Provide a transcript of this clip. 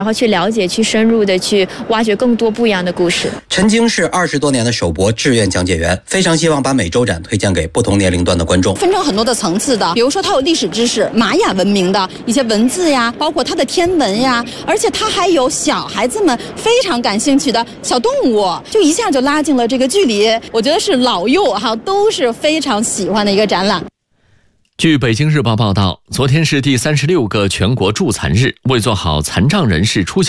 然后去了解、去深入的去挖掘更多不一样的故事。 陈晶是20多年的首博志愿讲解员，非常希望把美洲展推荐给不同年龄段的观众。 分成很多的层次的，比如说它有历史知识、玛雅文明的一些文字呀，包括它的天文呀，而且它还有小孩子们非常感兴趣的小动物，就一下就拉近了这个距离。我觉得是老幼都是非常喜欢的一个展览。 据北京日报报道，昨天是第36个全国助残日，为做好残障人士出行